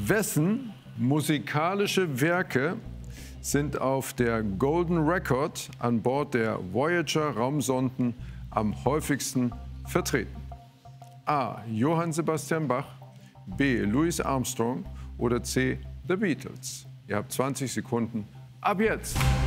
Wessen musikalische Werke sind auf der Golden Record an Bord der Voyager-Raumsonden am häufigsten vertreten? A. Johann Sebastian Bach, B. Louis Armstrong oder C. The Beatles? Ihr habt 20 Sekunden ab jetzt.